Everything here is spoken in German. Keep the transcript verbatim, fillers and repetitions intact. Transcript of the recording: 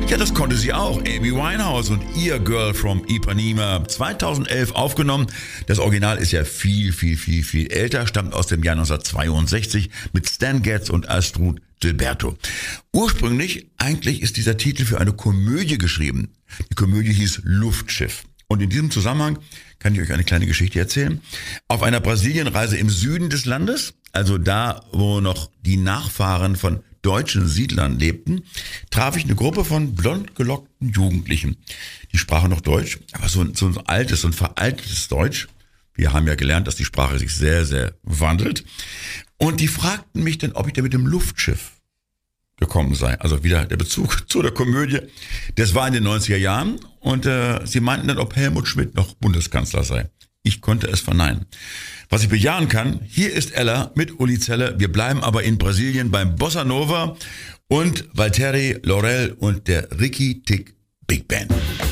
Ja, das konnte sie auch. Amy Winehouse und ihr Girl from Ipanema. zweitausendelf aufgenommen. Das Original ist ja viel, viel, viel, viel älter. Stammt aus dem Jahr neunzehnhundertzweiundsechzig mit Stan Getz und Astrud Gilberto. Ursprünglich, eigentlich ist dieser Titel für eine Komödie geschrieben. Die Komödie hieß Luftschiff. Und in diesem Zusammenhang kann ich euch eine kleine Geschichte erzählen. Auf einer Brasilienreise im Süden des Landes, also da, wo noch die Nachfahren von deutschen Siedlern lebten, traf ich eine Gruppe von blond gelockten Jugendlichen. Die sprachen noch Deutsch, aber so ein, so ein altes, so ein veraltetes Deutsch. Wir haben ja gelernt, dass die Sprache sich sehr, sehr wandelt. Und die fragten mich dann, ob ich da mit dem Luftschiff gekommen sei. Also wieder der Bezug zu der Komödie. Das war in den neunziger Jahren und äh, sie meinten dann, ob Helmut Schmidt noch Bundeskanzler sei. Ich konnte es verneinen. Was ich bejahen kann, hier ist Ella mit Uli Zeller. Wir bleiben aber in Brasilien beim Bossa Nova und Valtteri Laurel und der Ricky Tick Big Band.